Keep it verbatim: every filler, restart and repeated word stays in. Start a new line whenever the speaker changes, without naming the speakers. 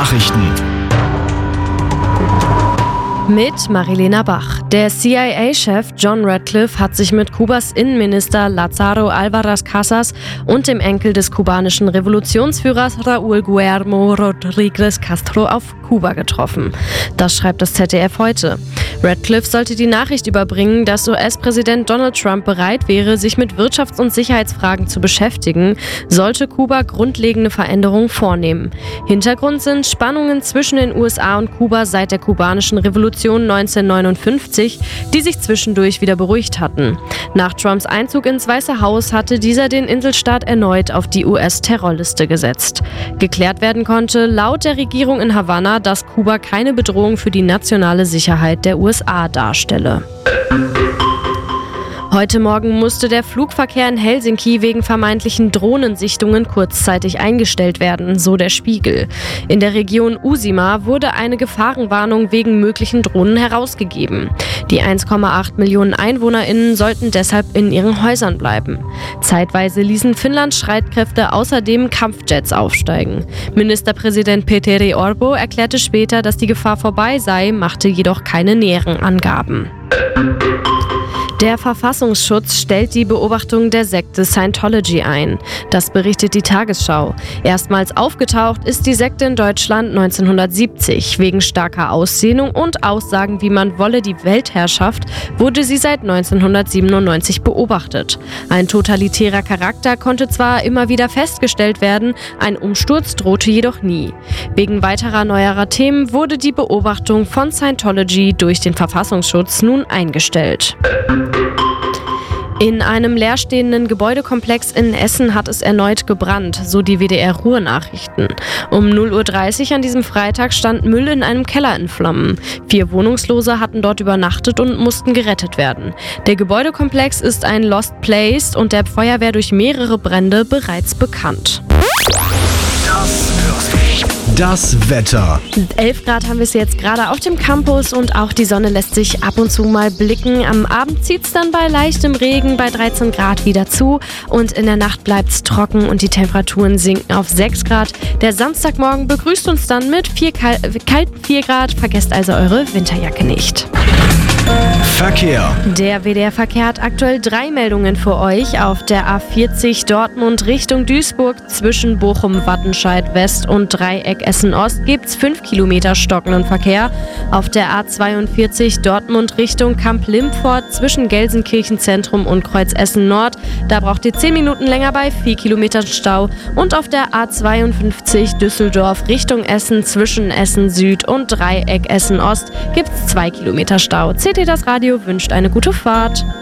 Nachrichten
mit Marilena Bach. Der C I A-Chef John Ratcliffe hat sich mit Kubas Innenminister Lázaro Álvarez Casas und dem Enkel des kubanischen Revolutionsführers Raúl Guillermo Rodríguez Castro auf Kuba getroffen. Das schreibt das Z D F heute. Ratcliffe sollte die Nachricht überbringen, dass U S-Präsident Donald Trump bereit wäre, sich mit Wirtschafts- und Sicherheitsfragen zu beschäftigen, sollte Kuba grundlegende Veränderungen vornehmen. Hintergrund sind Spannungen zwischen den U S A und Kuba seit der kubanischen Revolution neunzehnhundertneunundfünfzig, die sich zwischendurch wieder beruhigt hatten. Nach Trumps Einzug ins Weiße Haus hatte dieser den Inselstaat erneut auf die U S-Terrorliste gesetzt. Geklärt werden konnte laut der Regierung in Havanna, dass Kuba keine Bedrohung für die nationale Sicherheit der U S A darstelle. Heute Morgen musste der Flugverkehr in Helsinki wegen vermeintlichen Drohnensichtungen kurzzeitig eingestellt werden, so der Spiegel. In der Region Uusimaa wurde eine Gefahrenwarnung wegen möglichen Drohnen herausgegeben. Die eins Komma acht Millionen EinwohnerInnen sollten deshalb in ihren Häusern bleiben. Zeitweise ließen Finnlands Streitkräfte außerdem Kampfjets aufsteigen. Ministerpräsident Petteri Orpo erklärte später, dass die Gefahr vorbei sei, machte jedoch keine näheren Angaben. Der Verfassungsschutz stellt die Beobachtung der Sekte Scientology ein. Das berichtet die Tagesschau. Erstmals aufgetaucht ist die Sekte in Deutschland neunzehnhundertsiebzig. Wegen starker Ausdehnung und Aussagen, wie man wolle die Weltherrschaft, wurde sie seit neunzehnhundertsiebenundneunzig beobachtet. Ein totalitärer Charakter konnte zwar immer wieder festgestellt werden, ein Umsturz drohte jedoch nie. Wegen weiterer neuerer Themen wurde die Beobachtung von Scientology durch den Verfassungsschutz nun eingestellt. In einem leerstehenden Gebäudekomplex in Essen hat es erneut gebrannt, so die W D R-Ruhr-Nachrichten. Um null Uhr dreißig an diesem Freitag stand Müll in einem Keller in Flammen. Vier Wohnungslose hatten dort übernachtet und mussten gerettet werden. Der Gebäudekomplex ist ein Lost Place und der Feuerwehr durch mehrere Brände bereits bekannt.
Das Wetter.
elf Grad haben wir es jetzt gerade auf dem Campus und auch die Sonne lässt sich ab und zu mal blicken. Am Abend zieht es dann bei leichtem Regen bei dreizehn Grad wieder zu und in der Nacht bleibt es trocken und die Temperaturen sinken auf sechs Grad. Der Samstagmorgen begrüßt uns dann mit vier kal- kalten vier Grad. Vergesst also eure Winterjacke nicht.
Verkehr.
Der W D R-Verkehr hat aktuell drei Meldungen für euch. Auf der A vierzig Dortmund Richtung Duisburg zwischen Bochum-Wattenscheid West und Dreieck Essen Ost gibt es fünf Kilometer stockenden Verkehr. Auf der A zweiundvierzig Dortmund Richtung Kamp-Lintfort zwischen Gelsenkirchen Zentrum und Kreuz Essen Nord. Da braucht ihr zehn Minuten länger bei vier Kilometern Stau. Und auf der A zweiundfünfzig Düsseldorf Richtung Essen zwischen Essen Süd und Dreieck Essen Ost gibt es zwei Kilometer Stau. C T das Radio wünscht eine gute Fahrt.